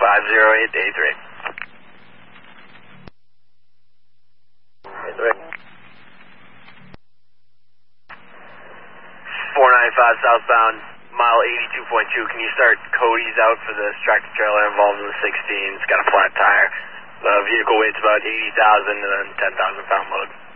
50883. 495 southbound, mile 82.2. Can you start Cody's out for this tractor trailer involved in the 16? It's got a flat tire. The vehicle weighs about 80,000 and then 10,000 pound load.